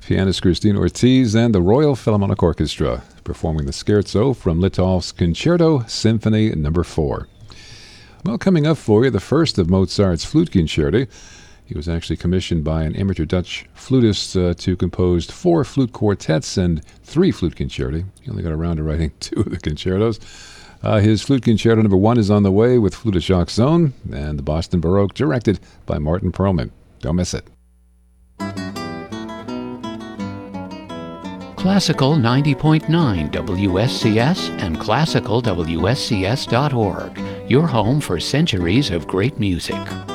pianist Christine Ortiz and the Royal Philharmonic Orchestra performing the scherzo from Litov's Concerto Symphony No. 4. Well, coming up for you, the first of Mozart's flute concerti. He was actually commissioned by an amateur Dutch flutist to compose 4 flute quartets and 3 flute concerti. He only got around to writing 2 of the concertos. His flute concerto No. 1 is on the way with flutist Jacques Zohn and the Boston Baroque, directed by Martin Perlman. Don't miss it. Classical 90.9 WSCS and classicalwscs.org, your home for centuries of great music.